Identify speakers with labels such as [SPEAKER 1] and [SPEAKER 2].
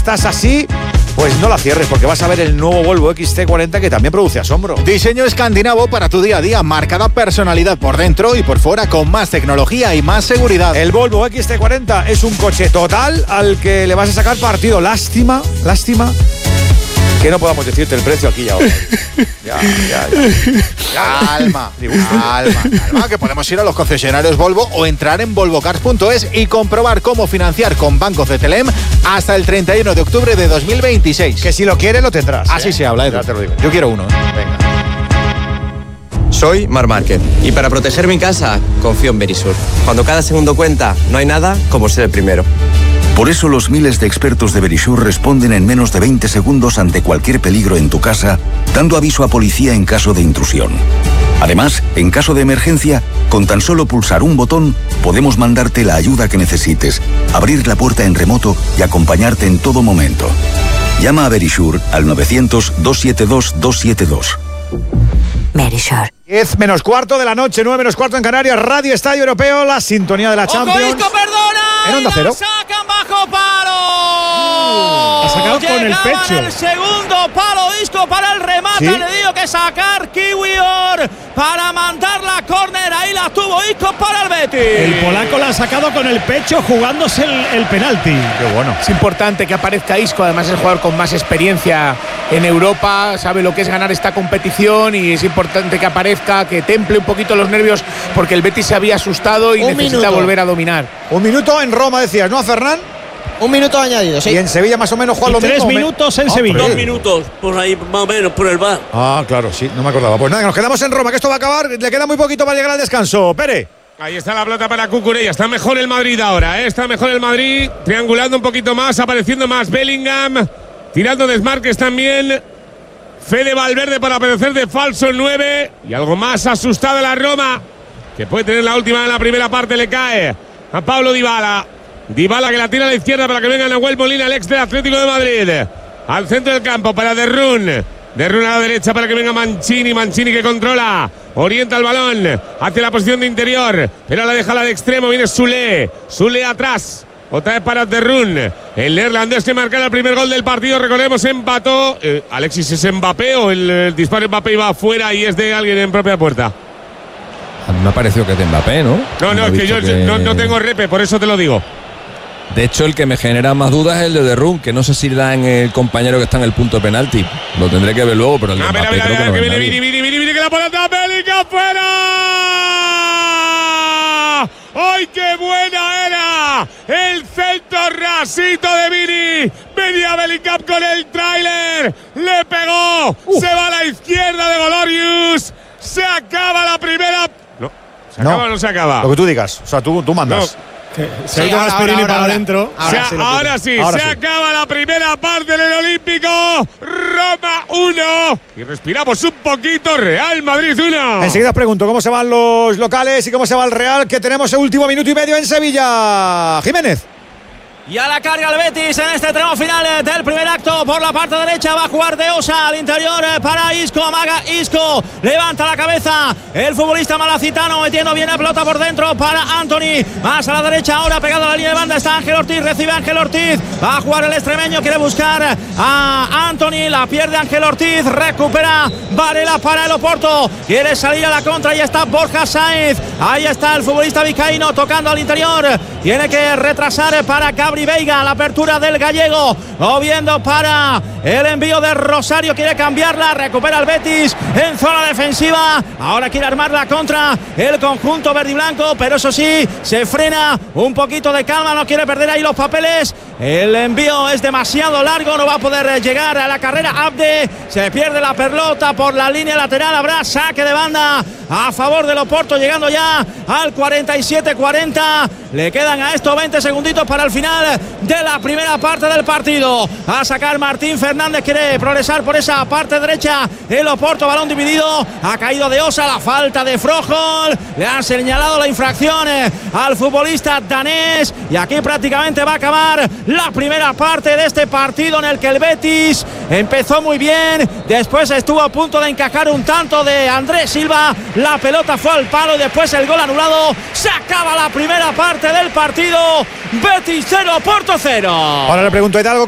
[SPEAKER 1] estás así, pues no la cierres, porque vas a ver el nuevo Volvo XC40 que también produce asombro.
[SPEAKER 2] Diseño escandinavo para tu día a día, marcada personalidad por dentro y por fuera, con más tecnología y más seguridad.
[SPEAKER 1] El Volvo XC40 es un coche total al que le vas a sacar partido. Lástima que no podamos decirte el precio aquí y ahora.
[SPEAKER 2] Calma, que podemos ir a los concesionarios Volvo o entrar en volvocars.es y comprobar cómo financiar con Banco Cetelem hasta el 31 de octubre de 2026.
[SPEAKER 1] Que si lo quieres lo tendrás.
[SPEAKER 2] Así se habla, Edu.
[SPEAKER 1] Ya te lo digo.
[SPEAKER 2] Yo quiero uno.
[SPEAKER 1] Venga.
[SPEAKER 3] Soy Mar Márquez y para proteger mi casa confío en Verisur. Cuando cada segundo cuenta, no hay nada como ser el primero.
[SPEAKER 4] Por eso los miles de expertos de Verisur responden en menos de 20 segundos ante cualquier peligro en tu casa, dando aviso a policía en caso de intrusión. Además, en caso de emergencia, con tan solo pulsar un botón, podemos mandarte la ayuda que necesites, abrir la puerta en remoto y acompañarte en todo momento. Llama a Verisur al 900-272-272.
[SPEAKER 5] Verisur.
[SPEAKER 1] 10 menos cuarto de la noche, 9 menos cuarto en Canarias, Radio Estadio Europeo, la sintonía de la Champions.
[SPEAKER 6] Isco, perdona.
[SPEAKER 1] En Onda Cero.
[SPEAKER 6] Sacan bajo palo.
[SPEAKER 7] Ha sacado con el pecho.
[SPEAKER 6] El segundo palo, Isco para el remate.
[SPEAKER 1] ¿Sí?
[SPEAKER 6] Le dio que sacar Kiwior para mandar la córner. Ahí la tuvo Isco para el Betis.
[SPEAKER 7] El polaco la ha sacado con el pecho jugándose el penalti.
[SPEAKER 1] Qué bueno.
[SPEAKER 8] Es importante que aparezca Isco, además es el jugador con más experiencia en Europa, sabe lo que es ganar esta competición y es importante que aparezca, que temple un poquito los nervios porque el Betis se había asustado y necesita volver a dominar.
[SPEAKER 1] Un minuto en Roma, decías, ¿no, Fernán?
[SPEAKER 9] Un minuto añadido, sí.
[SPEAKER 1] Y en Sevilla más o menos juega lo mismo.
[SPEAKER 7] 3 minutos en Sevilla.
[SPEAKER 10] 2 minutos, por ahí más o menos, por el bar.
[SPEAKER 1] Ah, claro, sí, no me acordaba. Pues nada, nos quedamos en Roma, que esto va a acabar. Le queda muy poquito para llegar al descanso. Pere.
[SPEAKER 11] Ahí está la pelota para Cucurella. Está mejor el Madrid ahora, ¿eh? Está mejor el Madrid. Triangulando un poquito más, apareciendo más Bellingham. Tirando desmarques también. Fede Valverde para aparecer de falso 9. Y algo más asustada la Roma, que puede tener la última en la primera parte. Le cae a Pablo Dybala. Dybala que la tira a la izquierda para que venga Nahuel Molina, el ex del Atlético de Madrid. Al centro del campo para De Roon. De Roon a la derecha para que venga Mancini. Mancini que controla. Orienta el balón hacia la posición de interior. Pero la deja la de extremo. Viene Soulé. Soulé atrás. Otra vez para De Roon. El neerlandés que marca el primer gol del partido. Recordemos, empató. Alexis, ¿es Mbappé o el disparo de Mbappé iba afuera y es de alguien en propia puerta?
[SPEAKER 12] A mí me ha parecido que es de Mbappé, ¿no?
[SPEAKER 11] No, es que yo no tengo repe, por eso te lo digo.
[SPEAKER 12] De hecho, el que me genera más dudas es el de Roon, que no sé si da en el compañero que está en el punto de penalti. Lo tendré que ver luego, pero el de Mbappé creo que no es nadie.
[SPEAKER 11] Viene, que la pelota Bellingham fuera. ¡Ay, qué buena era! El centro rasito de Vini. Venía Bellingham con el tráiler. Le pegó. Se va a la izquierda de Golorius. Se acaba la primera. No, ¿se acaba o no se acaba?
[SPEAKER 1] Lo que tú digas. O sea, tú mandas.
[SPEAKER 11] No.
[SPEAKER 7] Se ha ido Gasperini para adentro.
[SPEAKER 11] Ahora sí, se acaba la primera parte del Olímpico. Roma 1. Y respiramos un poquito. Real Madrid 1.
[SPEAKER 1] Enseguida os pregunto cómo se van los locales y cómo se va el Real, que tenemos el último minuto y medio en Sevilla. Jiménez.
[SPEAKER 6] Y a la carga el Betis en este tramo final del primer acto. Por la parte derecha va a jugar De Osa al interior para Isco. Amaga Isco, levanta la cabeza el futbolista malacitano, metiendo bien la pelota por dentro para Anthony. Más a la derecha ahora, pegado a la línea de banda, está Ángel Ortiz. Recibe Ángel Ortiz, va a jugar el extremeño, quiere buscar a Anthony, la pierde Ángel Ortiz. Recupera Varela para el Oporto, quiere salir a la contra y está Borja Sainz. Ahí está el futbolista vizcaíno tocando al interior, tiene que retrasar para Gabri Veiga, la apertura del gallego, moviendo para el envío de Rosario, quiere cambiarla, recupera el Betis en zona defensiva, ahora quiere armar la contra el conjunto verde y blanco, pero eso sí, se frena, un poquito de calma, no quiere perder ahí los papeles, el envío es demasiado largo, no va a poder llegar a la carrera Abde, se pierde la pelota por la línea lateral, habrá saque de banda a favor del Oporto, llegando ya al 47-40, le quedan a esto 20 segunditos para el final de la primera parte del partido. A sacar Martín Fernández, quiere progresar por esa parte derecha el Oporto, balón dividido, ha caído De Osa, la falta de Froholt, le han señalado la infracción al futbolista danés y aquí prácticamente va a acabar la primera parte de este partido en el que el Betis empezó muy bien, después estuvo a punto de encajar un tanto de Andrés Silva, la pelota fue al palo y después el gol anulado. Se acaba la primera parte del partido. Betis 0, Oporto 0.
[SPEAKER 1] Ahora le pregunto a Hidalgo